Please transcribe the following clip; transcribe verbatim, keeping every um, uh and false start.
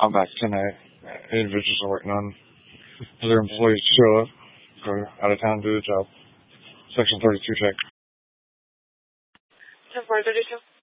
I'm back tonight. Individuals are working on other employees to show up. Go out of town to do the job. Section thirty-two check. ten four thirty-two.